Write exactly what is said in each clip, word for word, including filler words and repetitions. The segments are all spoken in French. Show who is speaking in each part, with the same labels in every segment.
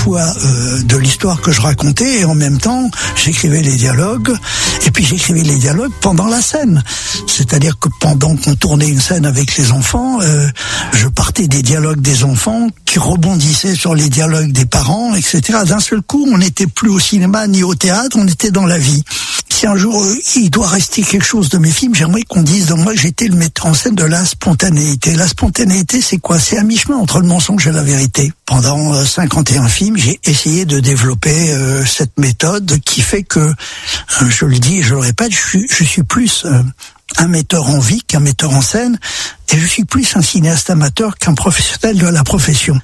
Speaker 1: fois euh, de l'histoire que je racontais et en même temps j'écrivais les dialogues et puis j'écrivais les dialogues pendant la scène. C'est-à-dire que pendant qu'on tournait une scène avec les enfants, euh, je partais des dialogues des enfants qui rebondissaient sur les dialogues des parents, et cetera. D'un seul coup, on n'était plus au cinéma ni au théâtre, on était dans la vie. Si un jour euh, il doit rester quelque chose de mes films, j'aimerais qu'on dise de moi que j'étais le metteur en scène de la spontanéité. La spontanéité, c'est quoi? C'est à mi-chemin entre le mensonge et la vérité. Pendant euh, cinquante et un films, j'ai essayé de développer euh, cette méthode qui fait que, euh, je le dis et je le répète, je suis, je suis plus euh, un metteur en vie qu'un metteur en scène, et je suis plus un cinéaste amateur qu'un professionnel de la profession.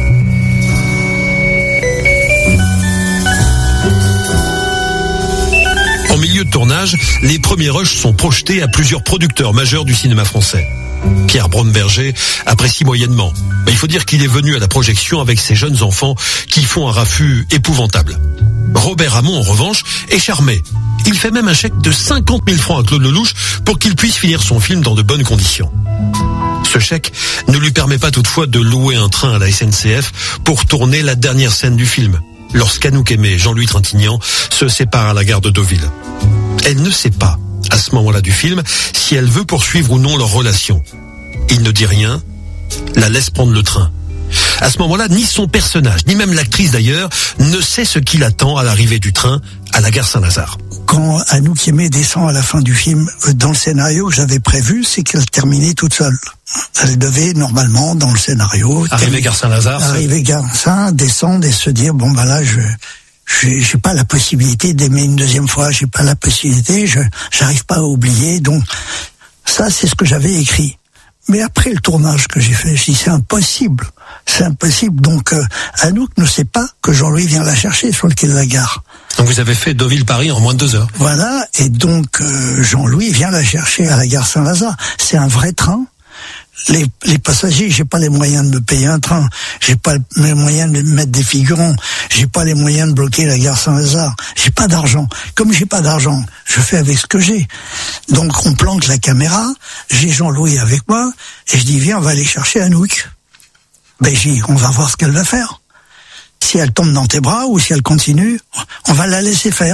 Speaker 2: En milieu de tournage, les premiers rushs sont projetés à plusieurs producteurs majeurs du cinéma français. Pierre Braunberger apprécie moyennement. Mais il faut dire qu'il est venu à la projection avec ses jeunes enfants qui font un raffut épouvantable. Robert Hamon, en revanche, est charmé. Il fait même un chèque de cinquante mille francs à Claude Lelouch pour qu'il puisse finir son film dans de bonnes conditions. Ce chèque ne lui permet pas toutefois de louer un train à la S N C F pour tourner la dernière scène du film, lorsqu'Anouk Aimée et Jean-Louis Trintignant se séparent à la gare de Deauville. Elle ne sait pas, à ce moment-là du film, si elle veut poursuivre ou non leur relation. Il ne dit rien, la laisse prendre le train. À ce moment-là, ni son personnage, ni même l'actrice d'ailleurs, ne sait ce qui l'attend à l'arrivée du train à la gare Saint-Lazare.
Speaker 1: Quand Anouk Aimée descend à la fin du film, dans le scénario que j'avais prévu, c'est qu'elle terminait toute seule. Elle devait normalement, dans le scénario,
Speaker 2: arriver gare Saint-Lazare,
Speaker 1: arriver gare Saint, descendre et se dire bon ben là je j'ai, j'ai pas la possibilité d'aimer une deuxième fois, j'ai pas la possibilité, je j'arrive pas à oublier. Donc ça c'est ce que j'avais écrit. Mais après le tournage que j'ai fait, je dis c'est impossible, c'est impossible. Donc euh, Anouk ne sait pas que Jean-Louis vient la chercher sur le quai de la gare.
Speaker 2: Donc vous avez fait Deauville-Paris en moins de deux heures.
Speaker 1: Voilà, et donc euh, Jean-Louis vient la chercher à la gare Saint-Lazare. C'est un vrai train. Les, les passagers, j'ai pas les moyens de me payer un train, j'ai pas les moyens de mettre des figurants, j'ai pas les moyens de bloquer la gare Saint-Lazare, j'ai pas d'argent. Comme j'ai pas d'argent, je fais avec ce que j'ai. Donc on planque la caméra, j'ai Jean-Louis avec moi, et je dis viens, on va aller chercher Anouk. Ben j'ai dit, on va voir ce qu'elle va faire. Si elle tombe dans tes bras ou si elle continue, on va la laisser faire.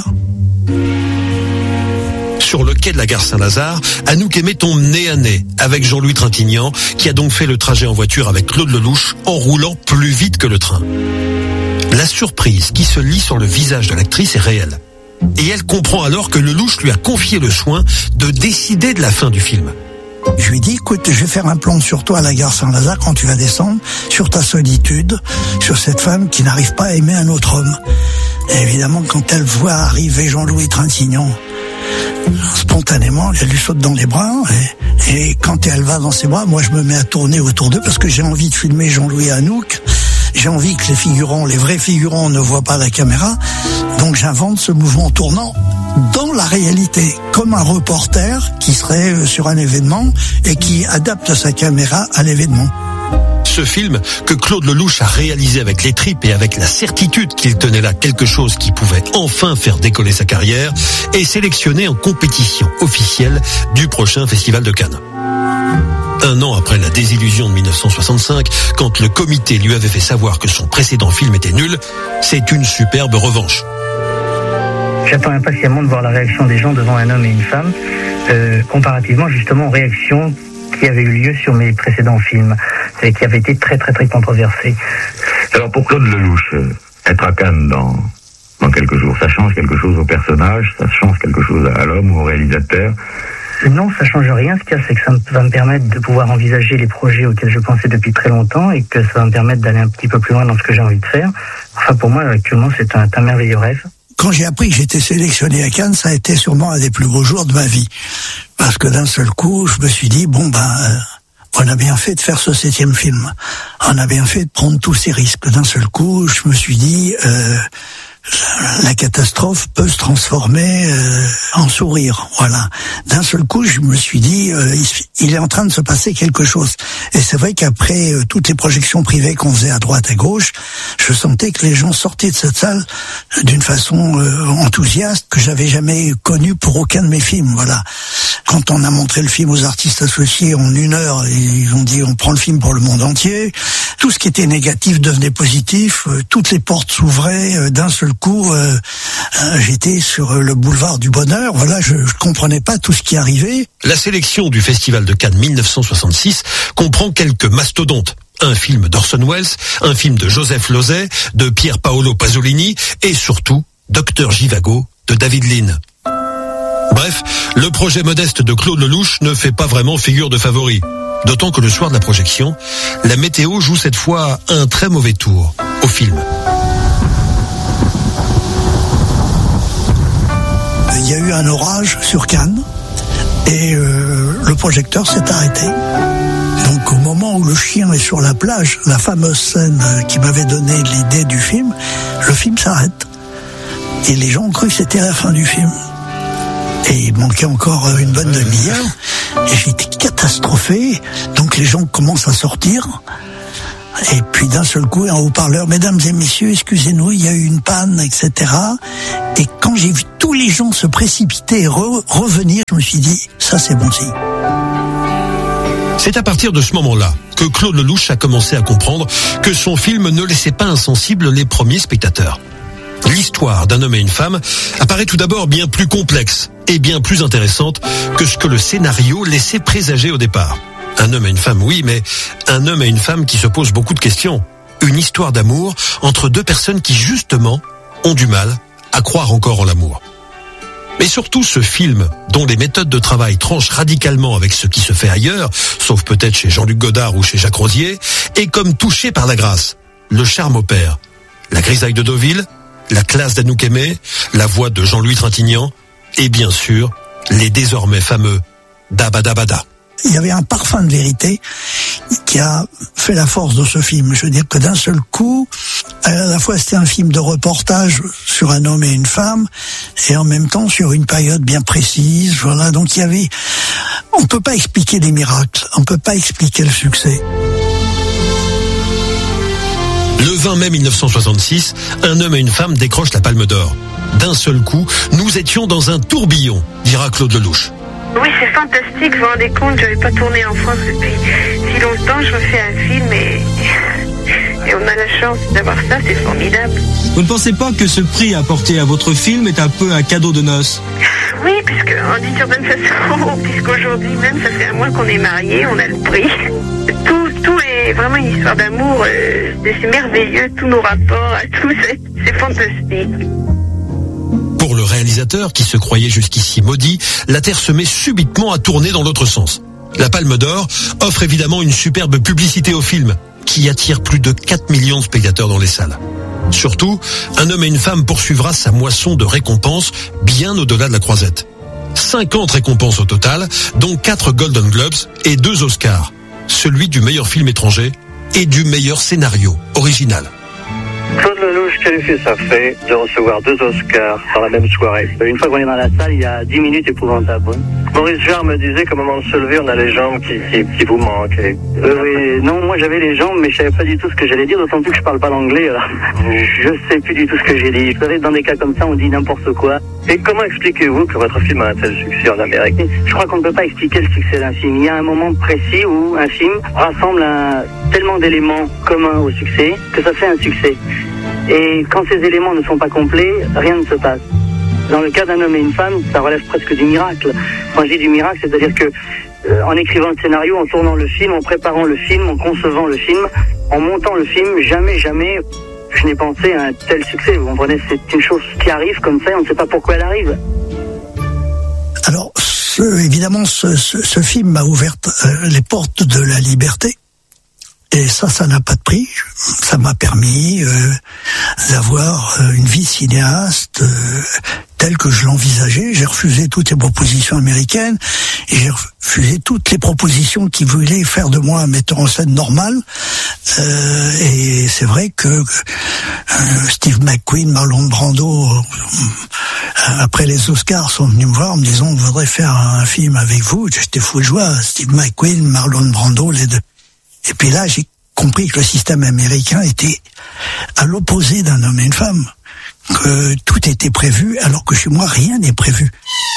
Speaker 2: Sur le quai de la gare Saint-Lazare, Anouk Aimée tombe nez à nez avec Jean-Louis Trintignant, qui a donc fait le trajet en voiture avec Claude Lelouch en roulant plus vite que le train. La surprise qui se lit sur le visage de l'actrice est réelle. Et elle comprend alors que Lelouch lui a confié le soin de décider de la fin du film.
Speaker 1: Je lui dis, écoute, je vais faire un plan sur toi à la gare Saint-Lazare quand tu vas descendre, sur ta solitude, sur cette femme qui n'arrive pas à aimer un autre homme. Et évidemment, quand elle voit arriver Jean-Louis Trintignant, spontanément, elle lui saute dans les bras, et, et quand elle va dans ses bras, moi je me mets à tourner autour d'eux parce que j'ai envie de filmer Jean-Louis et Anouk. J'ai envie que les figurants, les vrais figurants ne voient pas la caméra. Donc j'invente ce mouvement tournant dans la réalité, comme un reporter qui serait sur un événement et qui adapte sa caméra à l'événement.
Speaker 2: Ce film, que Claude Lelouch a réalisé avec les tripes et avec la certitude qu'il tenait là quelque chose qui pouvait enfin faire décoller sa carrière, est sélectionné en compétition officielle du prochain Festival de Cannes. Un an après la désillusion de mille neuf cent soixante-cinq, quand le comité lui avait fait savoir que son précédent film était nul, c'est une superbe revanche.
Speaker 3: J'attends impatiemment de voir la réaction des gens devant un homme et une femme, euh, comparativement justement aux réactions qui avaient eu lieu sur mes précédents films, et qui avaient été très très très controversés.
Speaker 4: Alors pour Claude Lelouch, être à Cannes dans, dans quelques jours, ça change quelque chose au personnage, ça change quelque chose à l'homme ou au réalisateur?
Speaker 3: Non, ça change rien. Ce qu'il y a, c'est que ça va me permettre de pouvoir envisager les projets auxquels je pensais depuis très longtemps et que ça va me permettre d'aller un petit peu plus loin dans ce que j'ai envie de faire. Enfin, pour moi, actuellement, c'est un, un merveilleux rêve.
Speaker 1: Quand j'ai appris que j'étais sélectionné à Cannes, ça a été sûrement un des plus beaux jours de ma vie. Parce que d'un seul coup, je me suis dit, bon ben, euh, on a bien fait de faire ce septième film. On a bien fait de prendre tous ces risques. D'un seul coup, je me suis dit, euh, la catastrophe peut se transformer euh, en sourire. Voilà. D'un seul coup, je me suis dit, euh, il est en train de se passer quelque chose. Et c'est vrai qu'après euh, toutes les projections privées qu'on faisait à droite, à gauche, je sentais que les gens sortaient de cette salle d'une façon euh, enthousiaste que j'avais jamais connue pour aucun de mes films. Voilà. Quand on a montré le film aux artistes associés en une heure, ils ont dit on prend le film pour le monde entier. Tout ce qui était négatif devenait positif. Euh, toutes les portes s'ouvraient euh, d'un seul coup. Euh, euh, j'étais sur le boulevard du bonheur. Voilà, je, je comprenais pas tout ce qui arrivait.
Speaker 2: La sélection du Festival de Cannes mille neuf cent soixante-six comprend quelques mastodontes. Un film d'Orson Welles, un film de Joseph Losey, de Pier Paolo Pasolini et surtout Docteur Jivago de David Lean. Bref, le projet modeste de Claude Lelouch ne fait pas vraiment figure de favori. D'autant que le soir de la projection, la météo joue cette fois un très mauvais tour au film.
Speaker 1: Il y a eu un orage sur Cannes et euh, le projecteur s'est arrêté. Donc au moment où le chien est sur la plage, la fameuse scène qui m'avait donné l'idée du film, le film s'arrête. Et les gens ont cru que c'était la fin du film. Et il manquait encore une bonne demi-heure. Et j'étais catastrophé. Donc les gens commencent à sortir. Et puis d'un seul coup, un haut-parleur, mesdames et messieurs, excusez-nous, il y a eu une panne, et cetera. Et quand j'ai vu tous les gens se précipiter et re- revenir, je me suis dit, ça c'est bon signe.
Speaker 2: C'est à partir de ce moment-là que Claude Lelouch a commencé à comprendre que son film ne laissait pas insensibles les premiers spectateurs. L'histoire d'un homme et une femme apparaît tout d'abord bien plus complexe et bien plus intéressante que ce que le scénario laissait présager au départ. Un homme et une femme, oui, mais un homme et une femme qui se posent beaucoup de questions. Une histoire d'amour entre deux personnes qui, justement, ont du mal à croire encore en l'amour. Mais surtout ce film, dont les méthodes de travail tranchent radicalement avec ce qui se fait ailleurs, sauf peut-être chez Jean-Luc Godard ou chez Jacques Rosier, est comme touché par la grâce. Le charme opère. La grisaille de Deauville, la classe d'Anouk Aimée, la voix de Jean-Louis Trintignant, et bien sûr, les désormais fameux Dabadabada.
Speaker 1: Il y avait un parfum de vérité qui a fait la force de ce film. Je veux dire que d'un seul coup, à la fois c'était un film de reportage sur un homme et une femme, et en même temps sur une période bien précise. Voilà, donc il y avait, on peut pas expliquer les miracles, on peut pas expliquer le succès.
Speaker 2: Le vingt mai mille neuf cent soixante-six, un homme et une femme décrochent la Palme d'Or. D'un seul coup, nous étions dans un tourbillon, dira Claude Lelouch.
Speaker 5: Oui, c'est fantastique, vous vous rendez compte, j'avais pas tourné en France depuis si longtemps, je refais un film et, et on a la chance d'avoir ça, c'est formidable.
Speaker 6: Vous ne pensez pas que ce prix apporté à votre film est un peu un cadeau de noces?
Speaker 5: Oui, puisque on dit d'une certaine façon, puisqu'aujourd'hui même, ça fait un mois qu'on est mariés, on a le prix. Tout, tout est vraiment une histoire d'amour, euh, c'est merveilleux, tous nos rapports, tout, c'est, c'est fantastique.
Speaker 2: Pour le réalisateur, qui se croyait jusqu'ici maudit, la Terre se met subitement à tourner dans l'autre sens. La Palme d'Or offre évidemment une superbe publicité au film, qui attire plus de quatre millions de spectateurs dans les salles. Surtout, un homme et une femme poursuivra sa moisson de récompenses bien au-delà de la croisette. cinquante récompenses au total, dont quatre Golden Globes et deux Oscars. Celui du meilleur film étranger et du meilleur scénario original.
Speaker 7: Claude Lelouch, quel effet ça fait de recevoir deux Oscars dans la même soirée? Une fois qu'on est dans la salle, il y a dix minutes épouvantables. Maurice Jarre me disait qu'au moment de se lever, on a les jambes qui, qui, qui vous manquent. Et... Euh, oui, non, moi j'avais les jambes, mais je savais pas du tout ce que j'allais dire, d'autant plus que je parle pas l'anglais. Alors. Je sais plus du tout ce que j'ai dit. Vous savez, dans des cas comme ça, on dit n'importe quoi. Et comment expliquez-vous que votre film a un tel succès en Amérique? Je crois qu'on ne peut pas expliquer le succès d'un film. Il y a un moment précis où un film rassemble un, tellement d'éléments communs au succès que ça fait un succès. Et quand ces éléments ne sont pas complets, rien ne se passe. Dans le cas d'un homme et une femme, ça relève presque du miracle. Quand je dis du miracle, c'est-à-dire que euh, en écrivant le scénario, en tournant le film, en préparant le film, en concevant le film, en montant le film, jamais, jamais je n'ai pensé à un tel succès. Vous comprenez, c'est une chose qui arrive comme ça, on ne sait pas pourquoi elle arrive.
Speaker 1: Alors, ce, évidemment, ce, ce, ce film m'a ouvert euh, les portes de la liberté. Et ça, ça n'a pas de prix. Ça m'a permis euh, d'avoir euh, une vie cinéaste euh, telle tel que je l'envisageais. J'ai refusé toutes les propositions américaines et j'ai refusé toutes les propositions qui voulaient faire de moi un metteur en scène normal. Euh, et c'est vrai que euh, Steve McQueen, Marlon Brando, euh, après les Oscars, sont venus me voir en me disant on voudrait faire un film avec vous. J'étais fou de joie. Steve McQueen, Marlon Brando, les deux. Et puis là, j'ai compris que le système américain était à l'opposé d'un homme et une femme, que tout était prévu, alors que chez moi, rien n'est prévu.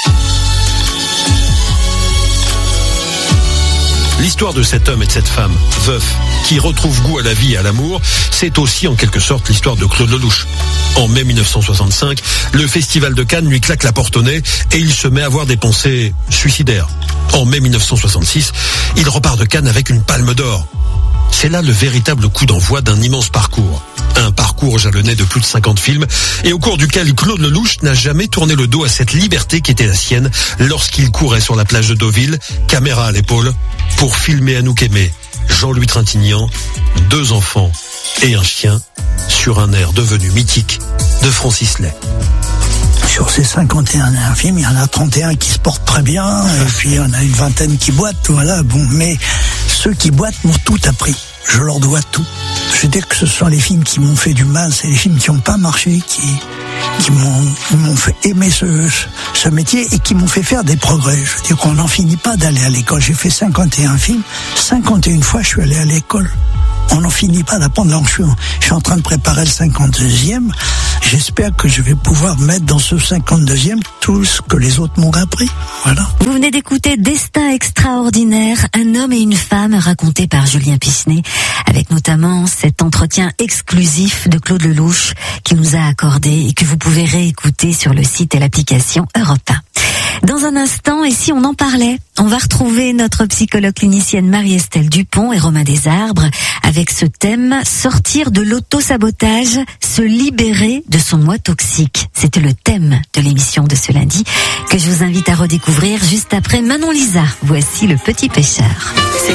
Speaker 2: L'histoire de cet homme et de cette femme, veuf, qui retrouve goût à la vie et à l'amour, c'est aussi en quelque sorte l'histoire de Claude Lelouch. En mai mille neuf cent soixante-cinq, le Festival de Cannes lui claque la porte au nez et il se met à avoir des pensées suicidaires. En mai mille neuf cent soixante-six, il repart de Cannes avec une palme d'or. C'est là le véritable coup d'envoi d'un immense parcours. Un parcours jalonné de plus de cinquante films et au cours duquel Claude Lelouch n'a jamais tourné le dos à cette liberté qui était la sienne lorsqu'il courait sur la plage de Deauville, caméra à l'épaule, pour filmer Anouk Aimée, Jean-Louis Trintignant, deux enfants et un chien sur un air devenu mythique de Francis Lay.
Speaker 1: Sur ces cinquante et un films, il y en a trente et un qui se portent très bien, et puis il y en a une vingtaine qui boitent, voilà, bon, mais ceux qui boitent m'ont tout appris. Je leur dois tout. Je veux dire que ce sont les films qui m'ont fait du mal, c'est les films qui n'ont pas marché, qui, qui m'ont, m'ont fait aimer ce, ce métier et qui m'ont fait faire des progrès. Je veux dire qu'on n'en finit pas d'aller à l'école. J'ai fait cinquante et un films, cinquante et une fois je suis allé à l'école. On n'en finit pas d'apprendre. Donc je suis, en, je suis en train de préparer le cinquante-deuxième. J'espère que je vais pouvoir mettre dans ce cinquante-deuxième tout ce que les autres m'ont appris. Voilà.
Speaker 8: Vous venez d'écouter Destin extraordinaire, un homme et une femme raconté par Julien Pissenet, avec notamment cet entretien exclusif de Claude Lelouch qui nous a accordé et que vous pouvez réécouter sur le site et l'application Europe un. Dans un instant, et si on en parlait, on va retrouver notre psychologue clinicienne Marie-Estelle Dupont et Romain Desarbres avec ce thème « Sortir de l'auto-sabotage, se libérer de son moi toxique ». C'était le thème de l'émission de ce lundi que je vous invite à redécouvrir juste après Manon Lisa. Voici Le Petit Pêcheur.